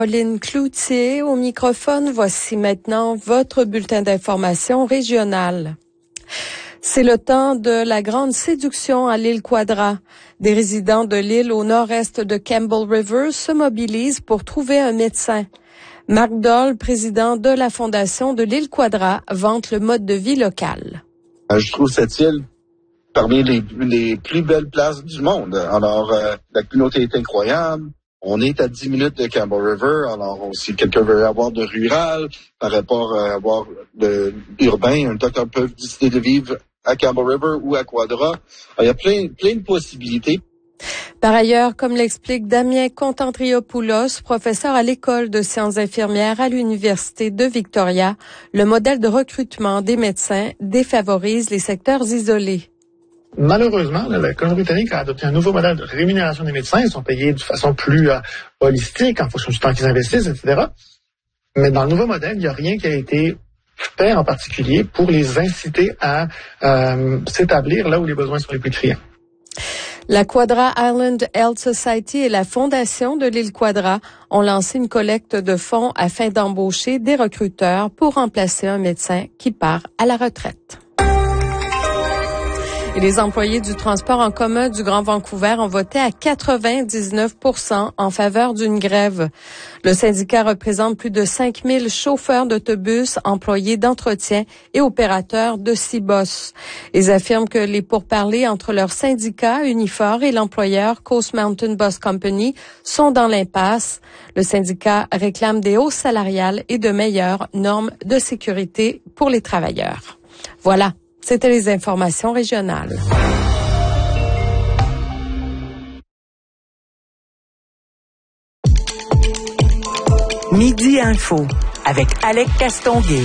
Pauline Cloutier au microphone. Voici maintenant votre bulletin d'information régionale. C'est le temps de la grande séduction à l'île Quadra. Des résidents de l'île au nord-est de Campbell River se mobilisent pour trouver un médecin. Marc Doll, président de la Fondation de l'île Quadra, vante le mode de vie local. Je trouve cette île parmi les plus belles places du monde. Alors, la communauté est incroyable. On est à 10 minutes de Campbell River. Alors, si quelqu'un veut avoir de rural par rapport à avoir de urbain, un docteur peut décider de vivre à Campbell River ou à Quadra. Il y a plein de possibilités. Par ailleurs, comme l'explique Damien Contentriopoulos, professeur à l'École de sciences infirmières à l'Université de Victoria, le modèle de recrutement des médecins défavorise les secteurs isolés. Malheureusement, la Colombie-Britannique a adopté un nouveau modèle de rémunération des médecins. Ils sont payés de façon plus holistique, en fonction du temps qu'ils investissent, etc. Mais dans le nouveau modèle, il n'y a rien qui a été fait en particulier pour les inciter à s'établir là où les besoins sont les plus criants. La Quadra Island Health Society et la Fondation de l'île Quadra ont lancé une collecte de fonds afin d'embaucher des recruteurs pour remplacer un médecin qui part à la retraite. Et les employés du transport en commun du Grand Vancouver ont voté à 99% en faveur d'une grève. Le syndicat représente plus de 5000 chauffeurs d'autobus, employés d'entretien et opérateurs de Cibos. Ils affirment que les pourparlers entre leur syndicat Unifor et l'employeur Coast Mountain Bus Company sont dans l'impasse. Le syndicat réclame des hausses salariales et de meilleures normes de sécurité pour les travailleurs. Voilà. C'était les informations régionales. Midi Info avec Alec Castonguay.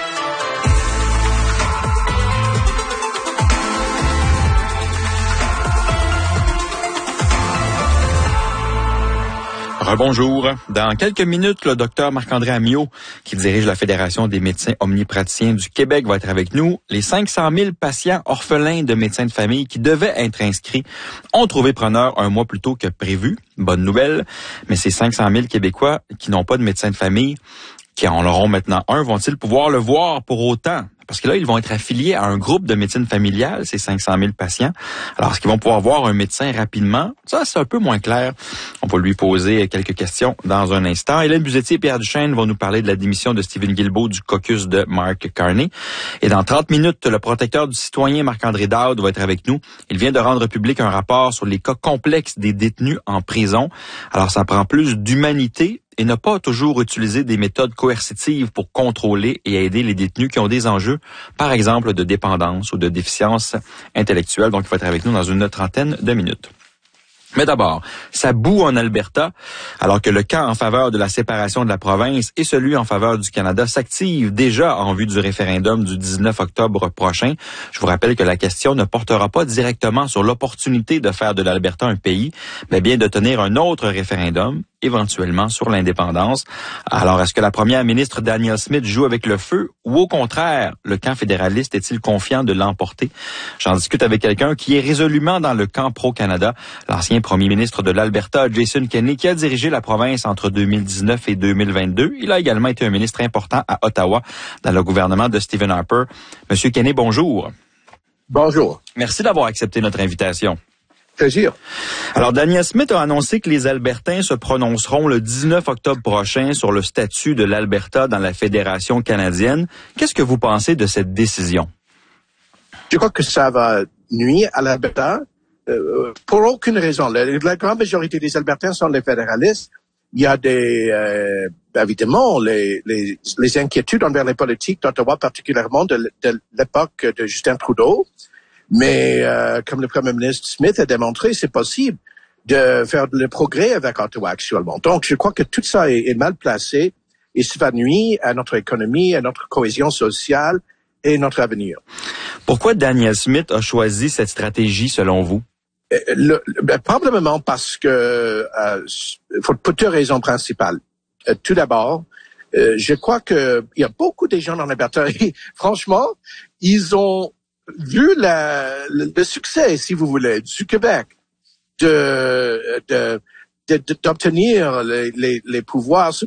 Bonjour. Dans quelques minutes, le docteur Marc-André Amiot, qui dirige la Fédération des médecins omnipraticiens du Québec, va être avec nous. Les 500 000 patients orphelins de médecins de famille qui devaient être inscrits ont trouvé preneur un mois plus tôt que prévu. Bonne nouvelle. Mais ces 500 000 Québécois qui n'ont pas de médecin de famille, qui en auront maintenant un, vont-ils pouvoir le voir pour autant? Parce que là, ils vont être affiliés à un groupe de médecine familiale, ces 500 000 patients. Alors, est-ce qu'ils vont pouvoir voir un médecin rapidement? Ça, c'est un peu moins clair. On va lui poser quelques questions dans un instant. Hélène Buzetier et Pierre Duchesne vont nous parler de la démission de Stephen Guilbeault du caucus de Mark Carney. Et dans 30 minutes, le protecteur du citoyen Marc-André Dowd va être avec nous. Il vient de rendre public un rapport sur les cas complexes des détenus en prison. Alors, ça prend plus d'humanité et ne pas toujours utiliser des méthodes coercitives pour contrôler et aider les détenus qui ont des enjeux, par exemple de dépendance ou de déficience intellectuelle. Donc, il va être avec nous dans une trentaine de minutes. Mais d'abord, ça boue en Alberta, alors que le camp en faveur de la séparation de la province et celui en faveur du Canada s'activent déjà en vue du référendum du 19 octobre prochain. Je vous rappelle que la question ne portera pas directement sur l'opportunité de faire de l'Alberta un pays, mais bien de tenir un autre référendum, éventuellement sur l'indépendance. Alors, est-ce que la première ministre Danielle Smith joue avec le feu ou au contraire, le camp fédéraliste est-il confiant de l'emporter? J'en discute avec quelqu'un qui est résolument dans le camp pro-Canada, l'ancien premier ministre de l'Alberta, Jason Kenney, qui a dirigé la province entre 2019 et 2022. Il a également été un ministre important à Ottawa dans le gouvernement de Stephen Harper. Monsieur Kenney, bonjour. Bonjour. Merci d'avoir accepté notre invitation. Plaisir. Alors, Danielle Smith a annoncé que les Albertains se prononceront le 19 octobre prochain sur le statut de l'Alberta dans la Fédération canadienne. Qu'est-ce que vous pensez de cette décision? Je crois que ça va nuire à l'Alberta pour aucune raison. La grande majorité des Albertains sont des fédéralistes. Il y a évidemment les inquiétudes envers les politiques d'Ottawa, particulièrement de l'époque de Justin Trudeau. Mais comme le Premier ministre Smith a démontré, c'est possible de faire le progrès avec Ottawa actuellement. Donc, je crois que tout ça est mal placé et ça va nuire à notre économie, à notre cohésion sociale et notre avenir. Pourquoi Danielle Smith a choisi cette stratégie selon vous? Probablement parce que pour deux raisons principales. Tout d'abord, je crois que il y a beaucoup de gens dans l'Alberta et franchement, ils ont vu le succès, si vous voulez, du Québec d'obtenir les pouvoirs